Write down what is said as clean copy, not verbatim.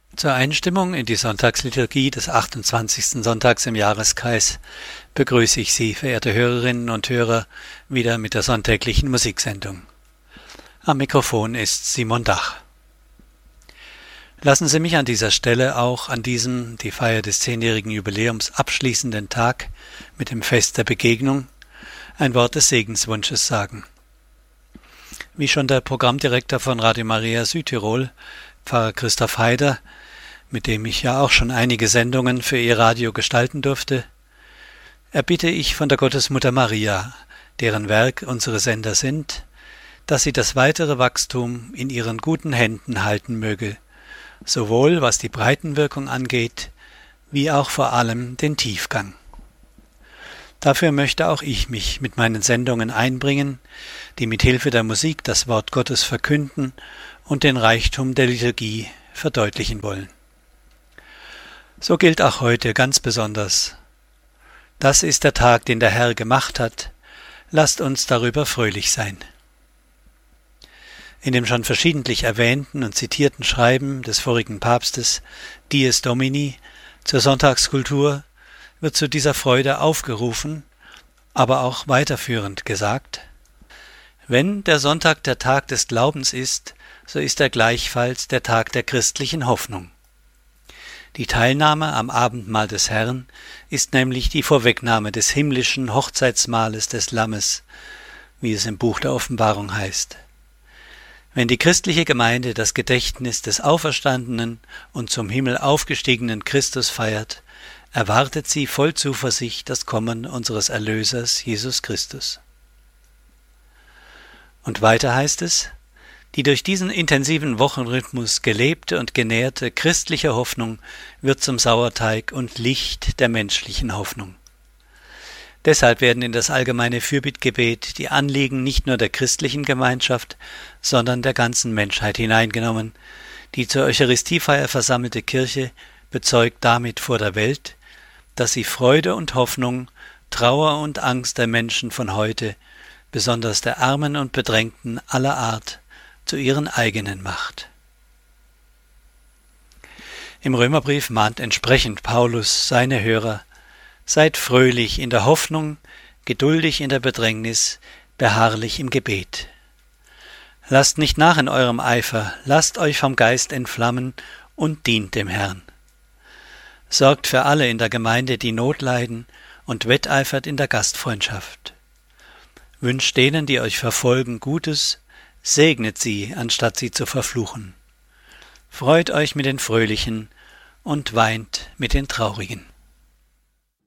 Zur Einstimmung in die Sonntagsliturgie des 28. Sonntags im Jahreskreis begrüße ich Sie, verehrte Hörerinnen und Hörer, wieder mit der sonntäglichen Musiksendung. Am Mikrofon ist Simon Dach. Lassen Sie mich an dieser Stelle auch an diesem die Feier des 10-jährigen Jubiläums abschließenden Tag mit dem Fest der Begegnung ein Wort des Segenswunsches sagen. Wie schon der Programmdirektor von Radio Maria Südtirol, Pfarrer Christoph Haider, mit dem ich ja auch schon einige Sendungen für ihr Radio gestalten durfte, erbitte ich von der Gottesmutter Maria, deren Werk unsere Sender sind, dass sie das weitere Wachstum in ihren guten Händen halten möge, sowohl was die Breitenwirkung angeht, wie auch vor allem den Tiefgang. Dafür möchte auch ich mich mit meinen Sendungen einbringen, die mit Hilfe der Musik das Wort Gottes verkünden und den Reichtum der Liturgie verdeutlichen wollen. So gilt auch heute ganz besonders: Das ist der Tag, den der Herr gemacht hat, lasst uns darüber fröhlich sein. In dem schon verschiedentlich erwähnten und zitierten Schreiben des vorigen Papstes Dies Domini zur Sonntagskultur wird zu dieser Freude aufgerufen, aber auch weiterführend gesagt: Wenn der Sonntag der Tag des Glaubens ist, so ist er gleichfalls der Tag der christlichen Hoffnung. Die Teilnahme am Abendmahl des Herrn ist nämlich die Vorwegnahme des himmlischen Hochzeitsmahles des Lammes, wie es im Buch der Offenbarung heißt. Wenn die christliche Gemeinde das Gedächtnis des auferstandenen und zum Himmel aufgestiegenen Christus feiert, erwartet sie voll Zuversicht das Kommen unseres Erlösers Jesus Christus. Und weiter heißt es: Die durch diesen intensiven Wochenrhythmus gelebte und genährte christliche Hoffnung wird zum Sauerteig und Licht der menschlichen Hoffnung. Deshalb werden in das allgemeine Fürbittgebet die Anliegen nicht nur der christlichen Gemeinschaft, sondern der ganzen Menschheit hineingenommen. Die zur Eucharistiefeier versammelte Kirche bezeugt damit vor der Welt, dass sie Freude und Hoffnung, Trauer und Angst der Menschen von heute, besonders der Armen und Bedrängten aller Art, zu ihren eigenen macht. Im Römerbrief mahnt entsprechend Paulus seine Hörer: Seid fröhlich in der Hoffnung, geduldig in der Bedrängnis, beharrlich im Gebet. Lasst nicht nach in eurem Eifer, lasst euch vom Geist entflammen und dient dem Herrn. Sorgt für alle in der Gemeinde, die Not leiden, und wetteifert in der Gastfreundschaft. Wünscht denen, die euch verfolgen, Gutes, segnet sie, anstatt sie zu verfluchen. Freut euch mit den Fröhlichen und weint mit den Traurigen.